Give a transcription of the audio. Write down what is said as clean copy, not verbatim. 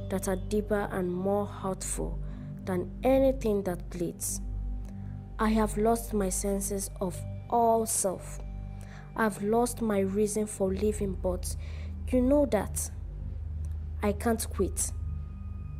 that are deeper and more hurtful than anything that bleeds. I have lost my senses of all self. I've lost my reason for living, but you know that I can't quit.